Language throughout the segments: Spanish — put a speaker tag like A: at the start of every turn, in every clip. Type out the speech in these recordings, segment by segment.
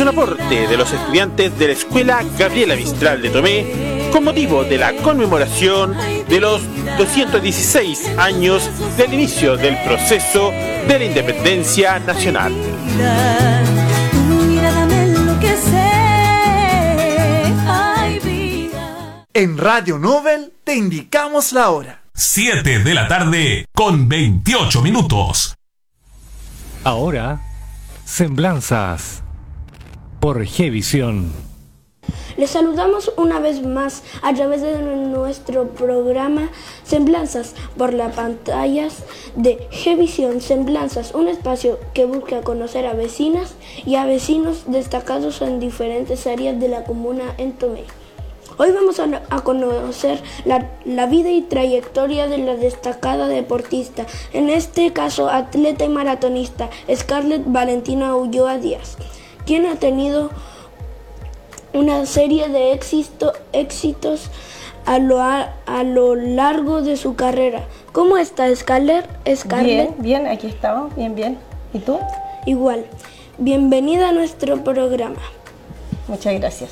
A: un aporte de los estudiantes de la Escuela Gabriela Mistral de Tomé con motivo de la conmemoración de los 216 años del inicio del proceso de la independencia nacional.
B: En Radio Nobel te indicamos la hora.
C: 7 de la tarde con 28 minutos.
D: Ahora, Semblanzas por Gevisión.
E: Les saludamos una vez más a través de nuestro programa Semblanzas por las pantallas de Gevisión. Semblanzas, un espacio que busca conocer a vecinas y a vecinos destacados en diferentes áreas de la comuna en Tomé. Hoy vamos a conocer la vida y trayectoria de la destacada deportista, en este caso atleta y maratonista, Scarlett Valentina Ulloa Díaz, quien ha tenido una serie de éxitos a lo largo de su carrera. ¿Cómo está Scarlett?
F: Bien, aquí estamos, bien. ¿Y tú?
E: Igual. Bienvenida a nuestro programa.
F: Muchas gracias.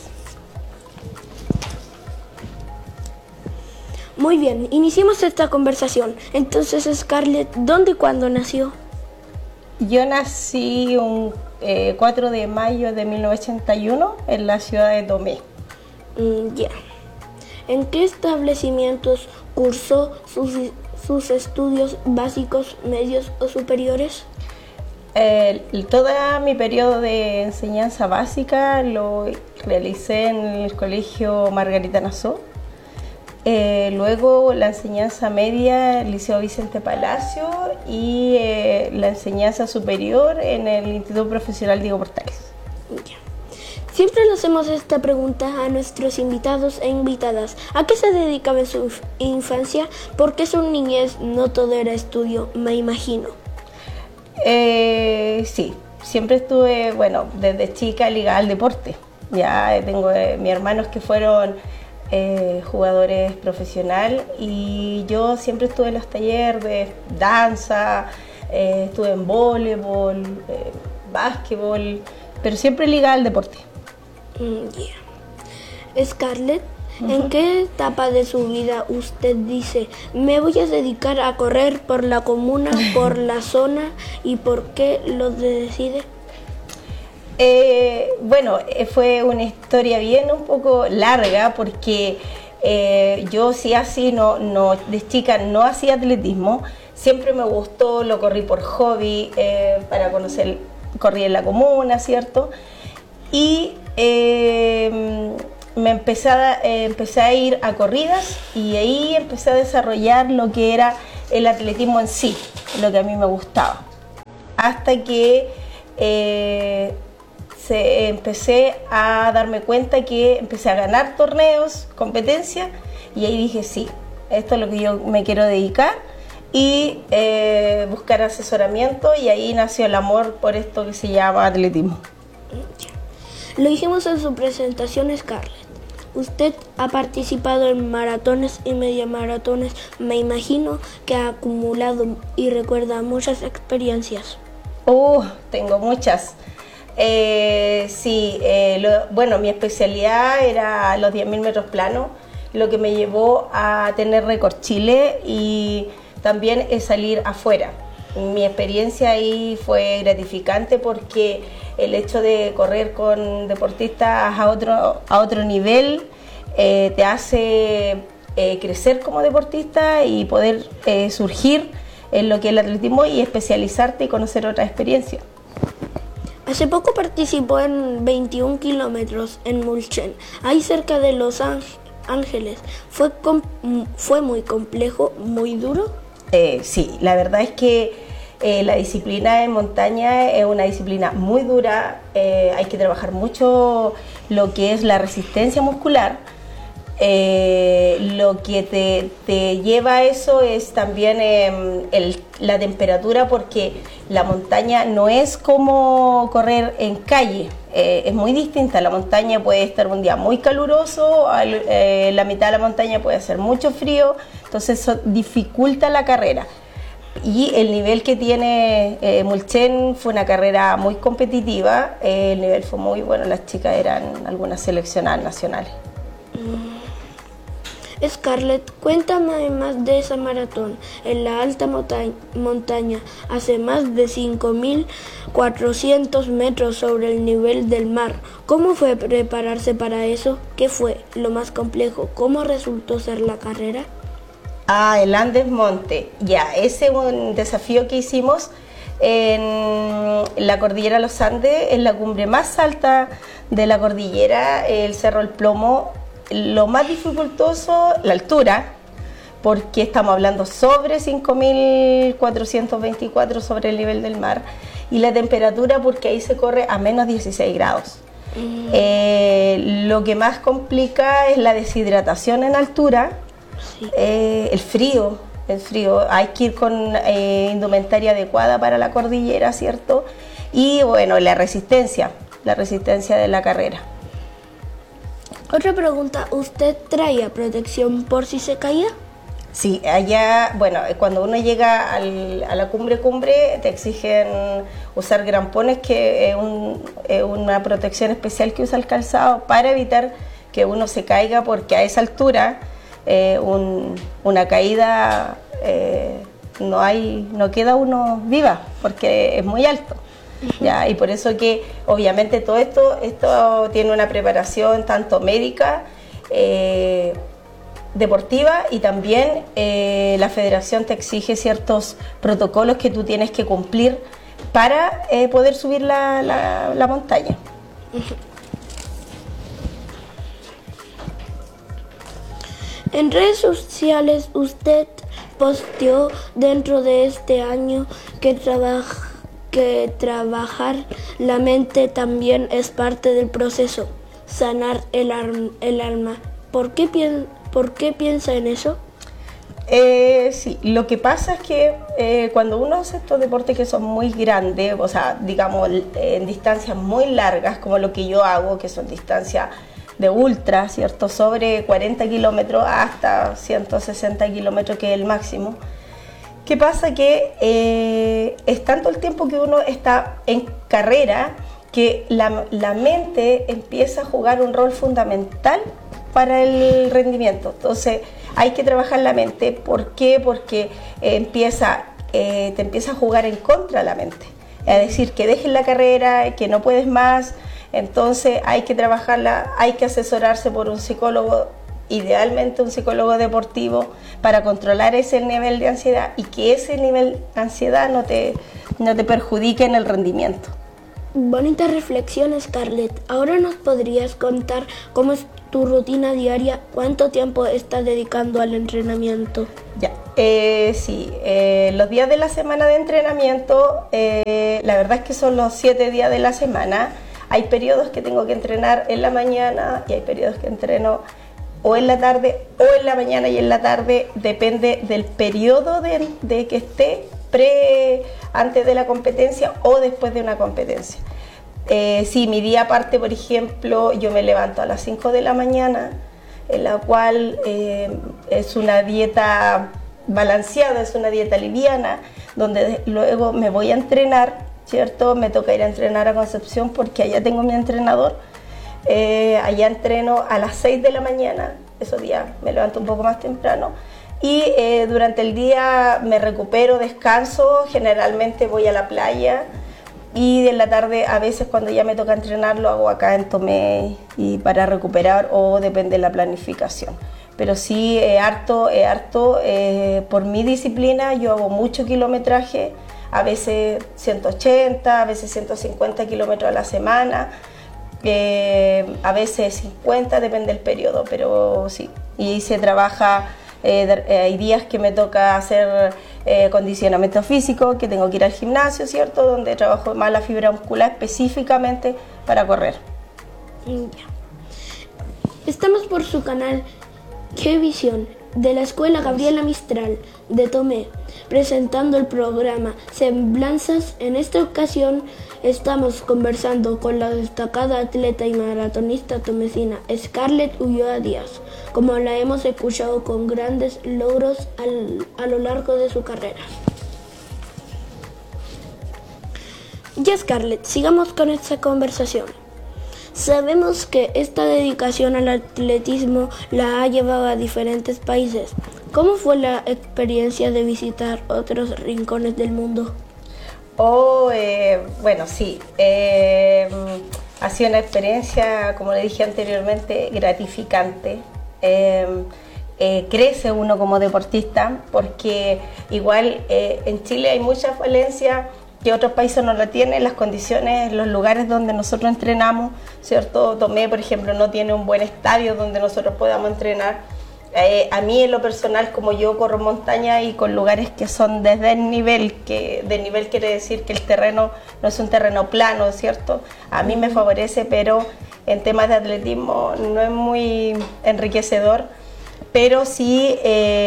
E: Muy bien, iniciemos esta conversación. Entonces, Scarlett, ¿dónde y cuándo nació?
F: Yo nací un 4 de mayo de 1981 en la ciudad de Tomé.
E: Ya. ¿En qué establecimientos cursó sus estudios básicos, medios o superiores?
F: Todo mi periodo de enseñanza básica lo realicé en el colegio Margarita Nassau. Luego la enseñanza media en el Liceo Vicente Palacio y la enseñanza superior en el Instituto Profesional Diego Portales.
E: Ya. Siempre le hacemos esta pregunta a nuestros invitados e invitadas. ¿A qué se dedicaba en su infancia? Porque su niñez no todo era estudio, me imagino.
F: Sí, siempre estuve, desde chica ligada al deporte. Ya tengo mis hermanos que fueron jugadores profesionales y yo siempre estuve en los talleres de danza, estuve en voleibol, básquetbol, pero siempre ligada al deporte.
E: Scarlett, ¿en qué etapa de su vida usted dice, me voy a dedicar a correr por la comuna, por la zona, y por qué lo decide?
F: Fue una historia bien un poco larga porque yo sí así de chica no hacía atletismo, siempre me gustó, lo corrí por hobby, para conocer, corrí en la comuna, ¿cierto? Y empecé a ir a corridas y ahí empecé a desarrollar lo que era el atletismo en sí, lo que a mí me gustaba, hasta que empecé a darme cuenta que empecé a ganar torneos, competencias, y ahí dije sí, esto es lo que yo me quiero dedicar y buscar asesoramiento, y ahí nació el amor por esto que se llama atletismo.
E: Lo dijimos en su presentación, Scarlett. Usted ha participado en maratones y media maratones, me imagino que ha acumulado y recuerda muchas experiencias.
F: Tengo muchas. Mi especialidad era los 10.000 metros planos, lo que me llevó a tener récord Chile y también salir afuera. Mi experiencia ahí fue gratificante porque el hecho de correr con deportistas a otro nivel te hace crecer como deportista y poder surgir en lo que es el atletismo y especializarte y conocer otras experiencias.
E: Hace poco participó en 21 kilómetros en Mulchen, ahí cerca de Los Ángeles. ¿Fue muy complejo, muy duro?
F: Sí, la verdad es que la disciplina en montaña es una disciplina muy dura, hay que trabajar mucho lo que es la resistencia muscular. Lo que te lleva a eso es también la temperatura, porque la montaña no es como correr en calle, es muy distinta. La montaña puede estar un día muy caluroso, la mitad de la montaña puede hacer mucho frío, entonces eso dificulta la carrera. Y el nivel que tiene Mulchen fue una carrera muy competitiva, el nivel fue muy bueno, las chicas eran algunas seleccionadas nacionales.
E: Scarlett, cuéntame más de esa maratón en la alta montaña, hace más de 5.400 metros sobre el nivel del mar. ¿Cómo fue prepararse para eso? ¿Qué fue lo más complejo? ¿Cómo resultó ser la carrera?
F: El Andes Monte, ya, ese es un desafío que hicimos en la cordillera de los Andes, en la cumbre más alta de la cordillera, el Cerro El Plomo. Lo más dificultoso, la altura, porque estamos hablando sobre 5.424 sobre el nivel del mar, y la temperatura, porque ahí se corre a menos 16 grados. Lo que más complica es la deshidratación en altura, sí. El frío, hay que ir con indumentaria adecuada para la cordillera, ¿cierto? Y bueno, la resistencia de la carrera.
E: Otra pregunta, ¿usted traía protección por si se caía?
F: Sí, allá, bueno, cuando uno llega a la cumbre, te exigen usar grampones, que es una protección especial que usa el calzado para evitar que uno se caiga, porque a esa altura una caída no queda uno viva, porque es muy alto. Ya, y por eso que obviamente todo esto tiene una preparación tanto médica, deportiva, y también la federación te exige ciertos protocolos que tú tienes que cumplir para poder subir la montaña.
E: En redes sociales usted posteó dentro de este año que trabajar la mente también es parte del proceso, sanar el alma. ¿Por qué piensa en eso?
F: Sí, lo que pasa es que cuando uno hace estos deportes que son muy grandes, o sea, digamos en distancias muy largas, como lo que yo hago, que son distancias de ultra, ¿cierto? Sobre 40 kilómetros hasta 160 kilómetros, que es el máximo. ¿Qué pasa? Que es tanto el tiempo que uno está en carrera que la mente empieza a jugar un rol fundamental para el rendimiento. Entonces hay que trabajar la mente. ¿Por qué? Porque te empieza a jugar en contra la mente. Es decir, que dejes la carrera, que no puedes más. Entonces hay que trabajarla, hay que asesorarse por un psicólogo, idealmente un psicólogo deportivo, para controlar ese nivel de ansiedad y que ese nivel de ansiedad no te perjudique en el rendimiento.
E: Bonita reflexión, Scarlett. Ahora nos podrías contar cómo es tu rutina diaria, cuánto tiempo estás dedicando al entrenamiento.
F: Ya, sí, los días de la semana de entrenamiento, la verdad es que son los 7 días de la semana. Hay periodos que tengo que entrenar en la mañana y hay periodos que entreno o en la tarde o en la mañana y en la tarde, depende del periodo de que esté antes de la competencia o después de una competencia. Sí, mi día parte, por ejemplo, yo me levanto a las 5 de la mañana, en la cual es una dieta balanceada, es una dieta liviana, donde luego me voy a entrenar, ¿cierto? Me toca ir a entrenar a Concepción porque allá tengo mi entrenador. Allá entreno a las 6 de la mañana, esos días me levanto un poco más temprano, y durante el día me recupero, descanso, generalmente voy a la playa, y en la tarde a veces cuando ya me toca entrenar lo hago acá en Tomé y para recuperar, o depende de la planificación. Pero sí, harto, por mi disciplina yo hago mucho kilometraje, a veces 180, a veces 150 kilómetros a la semana, a veces 50, depende del periodo, pero sí. Y se trabaja, hay días que me toca hacer condicionamiento físico, que tengo que ir al gimnasio, ¿cierto? Donde trabajo más la fibra muscular específicamente para correr.
E: Estamos por su canal G-Visión de la Escuela Gabriela Mistral de Tomé, presentando el programa Semblanzas. En esta ocasión estamos conversando con la destacada atleta y maratonista tomecina Scarlett Ulloa Díaz, como la hemos escuchado con grandes logros a lo largo de su carrera. Ya, Scarlett, sigamos con esta conversación. Sabemos que esta dedicación al atletismo la ha llevado a diferentes países. ¿Cómo fue la experiencia de visitar otros rincones del mundo?
F: Bueno, sí. Ha sido una experiencia, como le dije anteriormente, gratificante. Crece uno como deportista porque igual en Chile hay muchas falencias que otros países no la tienen, las condiciones, los lugares donde nosotros entrenamos, ¿cierto? Tomé, por ejemplo, no tiene un buen estadio donde nosotros podamos entrenar. A mí en lo personal, como yo corro montaña y con lugares que son desde el nivel, que de nivel quiere decir que el terreno no es un terreno plano, ¿cierto? A mí me favorece, pero en temas de atletismo no es muy enriquecedor, pero sí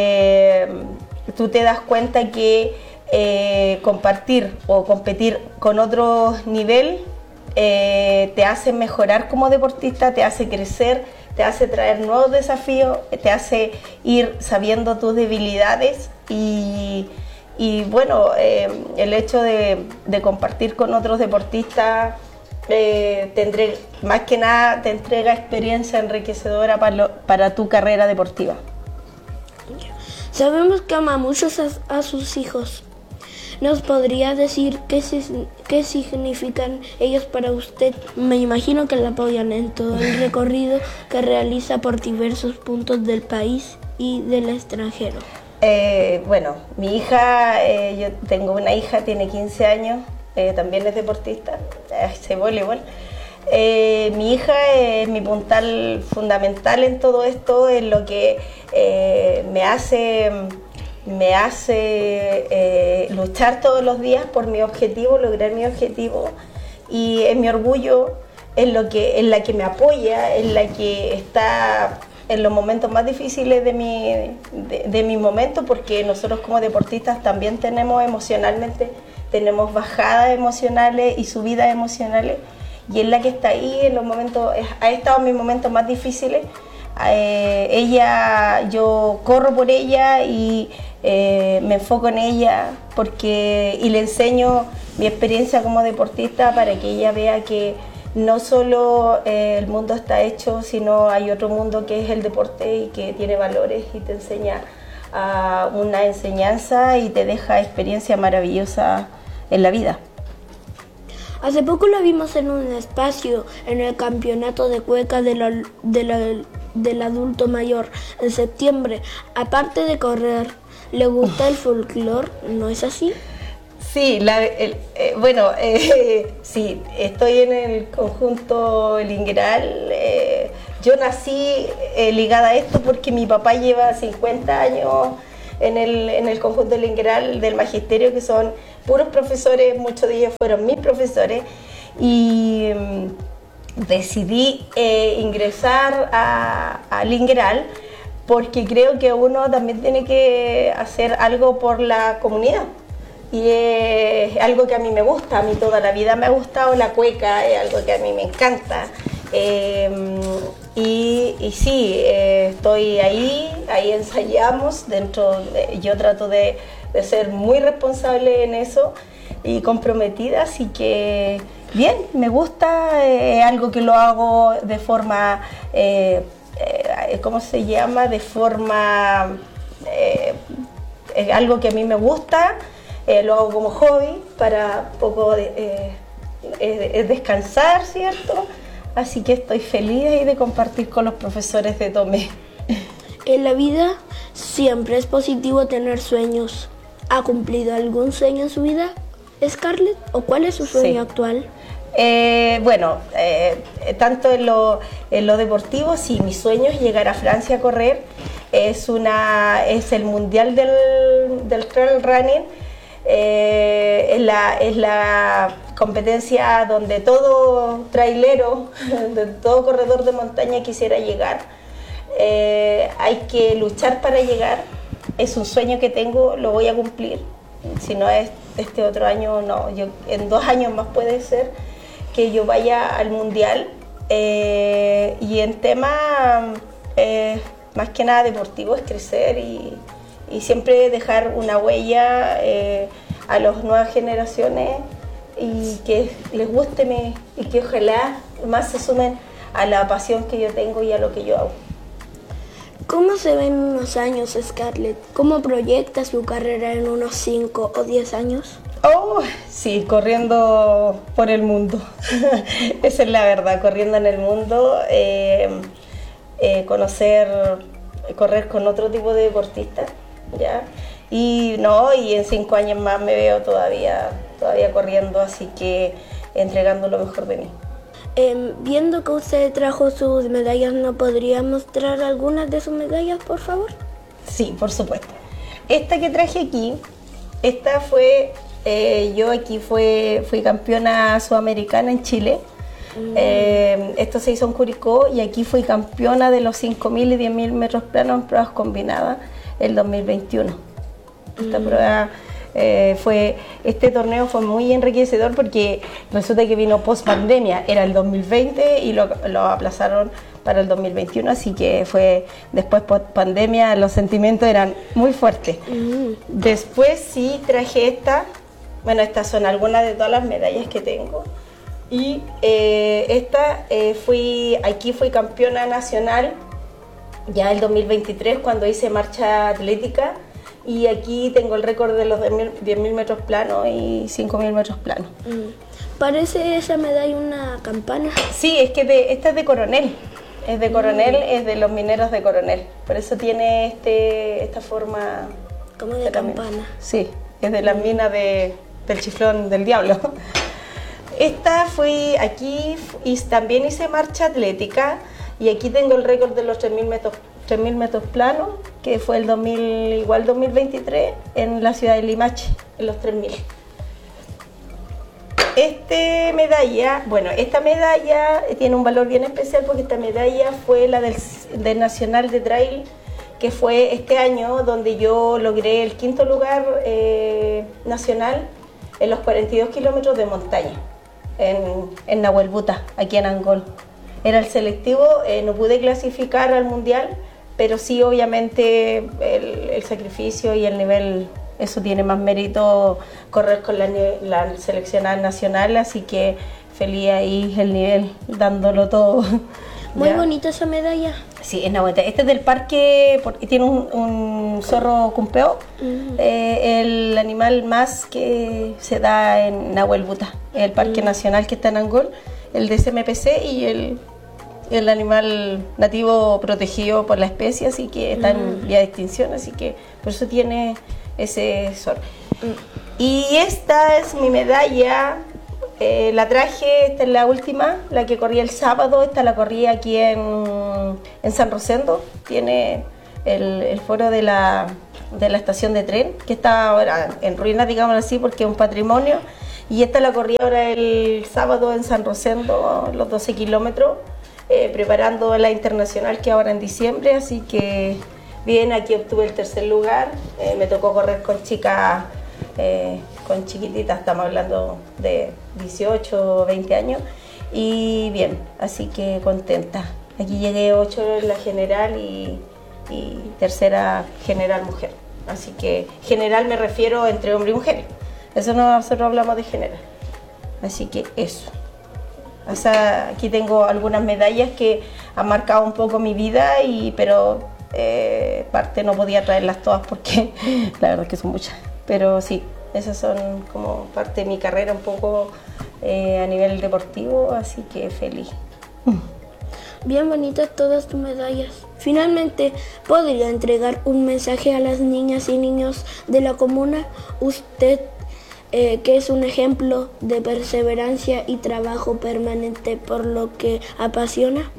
F: tú te das cuenta que compartir o competir con otro nivel te hace mejorar como deportista, te hace crecer, te hace traer nuevos desafíos, te hace ir sabiendo tus debilidades y bueno, el hecho de compartir con otros deportistas más que nada te entrega experiencia enriquecedora para tu carrera deportiva.
E: Sabemos que ama mucho a sus hijos. ¿Nos podría decir qué significan ellos para usted? Me imagino que la apoyan en todo el recorrido que realiza por diversos puntos del país y del extranjero.
F: Bueno, mi hija, yo tengo una hija, tiene 15 años, también es deportista, hace voleibol. Mi hija es mi puntal fundamental en todo esto, en lo que me hace luchar todos los días por mi objetivo, lograr mi objetivo, y es mi orgullo, en la que me apoya, en la que está en los momentos más difíciles de mi momento, porque nosotros como deportistas también tenemos bajadas emocionales y subidas emocionales, y es la que está ahí en los momentos, ha estado en mis momentos más difíciles. Yo corro por ella y me enfoco en ella y le enseño mi experiencia como deportista para que ella vea que no solo el mundo está hecho, sino hay otro mundo que es el deporte y que tiene valores y te enseña una enseñanza y te deja experiencia maravillosa en la vida.
E: Hace poco la vimos en un espacio en el campeonato de cueca del adulto mayor en septiembre. Aparte de correr, ¿le gusta el folclore? ¿No es así?
F: Sí, sí, estoy en el conjunto Lingueral. Yo nací ligada a esto porque mi papá lleva 50 años en el conjunto Lingueral del magisterio, que son puros profesores, muchos de ellos fueron mis profesores, y decidí ingresar a Lingueral porque creo que uno también tiene que hacer algo por la comunidad. Y es algo que a mí me gusta, a mí toda la vida me ha gustado la cueca, es algo que a mí me encanta. Y sí, estoy ahí ensayamos, yo trato de ser muy responsable en eso y comprometida, así que bien, me gusta, algo que lo hago de forma, ¿cómo se llama? De forma, es algo que a mí me gusta. Lo hago como hobby para poco descansar, ¿cierto? Así que estoy feliz de compartir con los profesores de Tomé.
E: En la vida siempre es positivo tener sueños. ¿Ha cumplido algún sueño en su vida, Scarlett? ¿O cuál es su sueño actual?
F: Tanto en lo deportivo, sí, mi sueño es llegar a Francia a correr. Es el mundial del trail running. Es la competencia donde todo trailero, donde todo corredor de montaña quisiera llegar. Hay que luchar para llegar. Es un sueño que tengo, lo voy a cumplir. Si no es este otro año, no. En 2 años más puede ser que yo vaya al mundial. Y en tema más que nada deportivo es crecer y siempre dejar una huella a las nuevas generaciones y que les guste y que ojalá más se sumen a la pasión que yo tengo y a lo que yo hago.
E: ¿Cómo se ven unos años, Scarlett? ¿Cómo proyecta su carrera en unos 5 o 10 años?
F: Oh, sí, corriendo por el mundo. Esa es la verdad, corriendo en el mundo, correr con otro tipo de deportistas, ¿ya? Y en 5 años más me veo todavía corriendo, así que entregando lo mejor de mí.
E: Viendo que usted trajo sus medallas, ¿no podría mostrar algunas de sus medallas, por favor?
F: Sí, por supuesto. Esta que traje aquí, esta fue, yo aquí fui campeona sudamericana en Chile. Esto se hizo en Curicó y aquí fui campeona de los 5.000 y 10.000 metros planos en pruebas combinadas el 2021. Esta prueba este torneo fue muy enriquecedor porque resulta que vino post pandemia, era el 2020 y lo aplazaron para el 2021, así que fue después post pandemia, los sentimientos eran muy fuertes. Después sí traje estas son algunas de todas las medallas que tengo. Y aquí fui campeona nacional ya el 2023 cuando hice marcha atlética, y aquí tengo el récord de los 10.000 metros planos y 5.000 metros planos.
E: ¿Parece esa medalla una campana?
F: Sí, es que esta es de Coronel, es de los mineros de Coronel, por eso tiene esta forma
E: como de campana.
F: Sí, es de las minas del Chiflón del Diablo. Fui aquí y también hice marcha atlética, y aquí tengo el récord de los 3.000 metros planos, que fue el 2023 en la ciudad de Limache, en los 3.000. Esta medalla tiene un valor bien especial porque esta medalla fue la del Nacional de Trail, que fue este año, donde yo logré el 5.º lugar nacional en los 42 kilómetros de montaña en Nahuelbuta, aquí en Angol. Era el selectivo, no pude clasificar al mundial, pero sí, obviamente, el sacrificio y el nivel, eso tiene más mérito, correr con la seleccionada nacional, así que feliz ahí el nivel, dándolo todo.
E: Muy bonita esa medalla.
F: Sí, es bonita. Este es del parque, tiene un zorro cumpeo, el animal más que se da en Nahuelbuta, el parque nacional que está en Angol, el DSMPC, y el animal nativo protegido por la especie, así que está en vía de extinción, así que por eso tiene ese zorro. Y esta es mi medalla. La traje, esta es la última, la que corrí el sábado, esta la corrí aquí en San Rosendo, tiene el foro de la estación de tren, que está ahora en ruinas, digamos así, porque es un patrimonio, y esta la corrí ahora el sábado en San Rosendo, los 12 kilómetros, preparando la internacional que ahora en diciembre, así que bien, aquí obtuve el 3.er lugar, me tocó correr con chicas, con chiquititas, estamos hablando de 18 o 20 años, y bien, así que contenta. Aquí llegué 8 en la general y 3.ª general mujer, así que general me refiero entre hombre y mujer, eso no, nosotros hablamos de general, así que eso. O sea, aquí tengo algunas medallas que han marcado un poco mi vida, pero parte no podía traerlas todas porque la verdad es que son muchas, pero sí, esas son como parte de mi carrera un poco a nivel deportivo, así que feliz.
E: Bien bonitas todas tus medallas. Finalmente, ¿podría entregar un mensaje a las niñas y niños de la comuna? Usted, que es un ejemplo de perseverancia y trabajo permanente por lo que apasiona.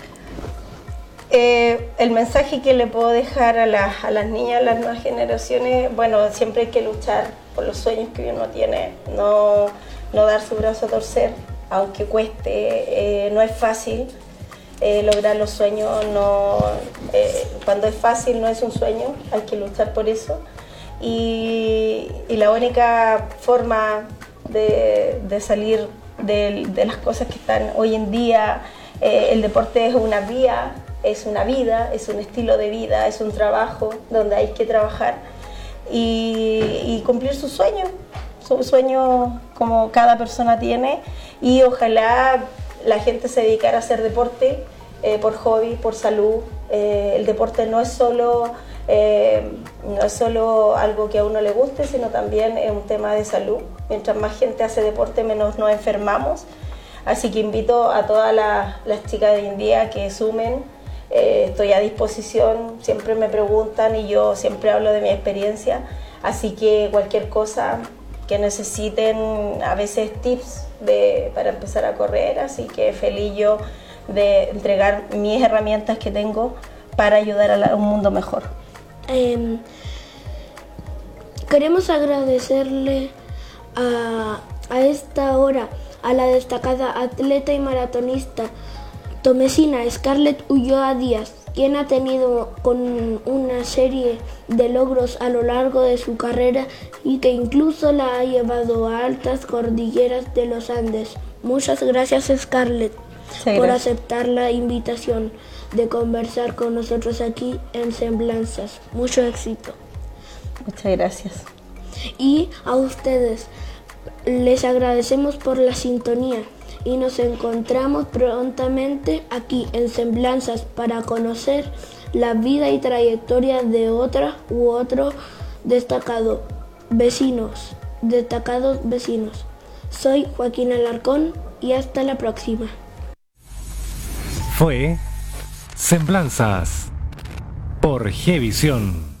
F: El mensaje que le puedo dejar a las niñas, a las nuevas generaciones, bueno, siempre hay que luchar por los sueños que uno tiene, no dar su brazo a torcer, aunque cueste, no es fácil lograr los sueños, cuando es fácil no es un sueño, hay que luchar por eso, y la única forma de salir de las cosas que están hoy en día, el deporte es una vía, es una vida, es un estilo de vida, es un trabajo donde hay que trabajar y cumplir sus sueños. son sueños como cada persona tiene, y ojalá la gente se dedicara a hacer deporte por hobby, por salud. El deporte no es solo algo que a uno le guste, sino también es un tema de salud. Mientras más gente hace deporte, menos nos enfermamos. Así que invito a todas las chicas de hoy en día que sumen. Estoy a disposición, siempre me preguntan y yo siempre hablo de mi experiencia. Así que cualquier cosa que necesiten, a veces tips para empezar a correr. Así que feliz yo de entregar mis herramientas que tengo para ayudar a un mundo mejor.
E: Queremos agradecerle a esta hora a la destacada atleta y maratonista tomesina Scarlett Ulloa Díaz, quien ha tenido con una serie de logros a lo largo de su carrera y que incluso la ha llevado a altas cordilleras de los Andes. Muchas gracias, Scarlett, por aceptar la invitación de conversar con nosotros aquí en Semblanzas. Mucho éxito.
F: Muchas gracias.
E: Y a ustedes les agradecemos por la sintonía y nos encontramos prontamente aquí en Semblanzas para conocer la vida y trayectoria de otra u otro destacados vecinos. Soy Joaquín Alarcón y hasta la próxima.
D: Fue Semblanzas por Gevisión.